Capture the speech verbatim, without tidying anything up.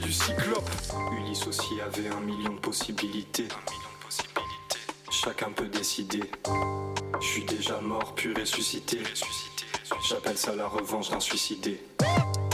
du cyclope. Ulysse aussi avait un million de possibilités. Un million de possibilités. Chacun peut décider. Je suis déjà mort, puis ressuscité. J'appelle ça la revanche d'un suicidé.